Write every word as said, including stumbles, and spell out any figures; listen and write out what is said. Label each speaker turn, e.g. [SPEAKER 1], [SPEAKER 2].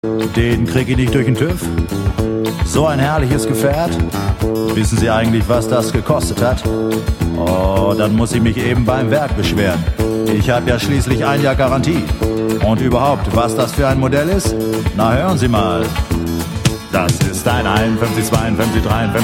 [SPEAKER 1] Den krieg ich nicht durch den TÜV. So ein herrliches Gefährt. Wissen Sie eigentlich, was das gekostet hat? Oh, dann muss ich mich eben beim Werk beschweren. Ich habe ja schließlich ein Jahr Garantie. Und überhaupt, was das für ein Modell ist? Na, hören Sie mal. Das ist ein einundfünfzig, zweiundfünfzig, dreiundfünfzig